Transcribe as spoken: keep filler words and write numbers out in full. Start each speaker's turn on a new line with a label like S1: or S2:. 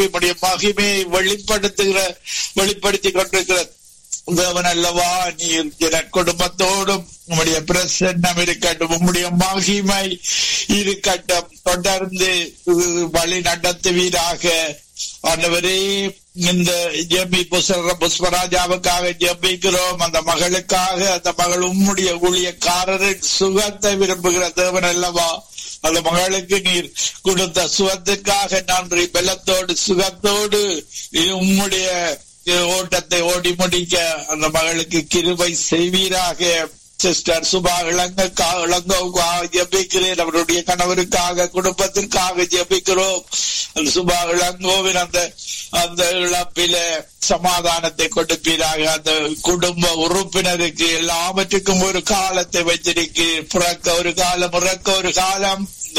S1: உம்முடைய மகிமையை வெளிப்படுத்துகிற வெளிப்படுத்தி கொண்டிருக்கிற தேவன் அல்லவா. நீர் குடும்பத்தோடும் உம்முடைய பிரசன்னம் இருக்கட்டும், உம்முடைய மகிமை இருக்கட்டும், தொடர்ந்து வழி நடத்துவீராக. ஆண்டவரே, இந்த ஜெபி புஷ்ப புஷ்பராஜாவுக்காக ஜெபிக்கிறோம். அந்த மகளுக்காக, அந்த மகள் உம்முடைய ஊழியக்காரரின் சுகத்தை விரும்புகிற தேவன் அல்லவா. அந்த மகளுக்கு நீர் கொடுத்த சுகத்துக்காக நன்றி. பலத்தோடு சுகத்தோடு உம்முடைய ஓட்டத்தை ஓடி முடிக்க அந்த மகளுக்கு கிருபை செய்வீராக. சிஸ்டர் சுபா இளங்க இளங்கோவுக்காக ஜெபிக்கிறேன். அவருடைய கணவருக்காக, குடும்பத்திற்காக ஜெபிக்கிறோம். அந்த சுபா இளங்கோவின் அந்த அந்த இழப்பில சமாதானத்தை கொடுப்பீராக. அந்த குடும்ப உறுப்பினருக்கு எல்லாவற்றுக்கும் ஒரு காலத்தை வச்சிருக்கு. பிறக்க ஒரு காலம், இறக்க ஒரு காலம்,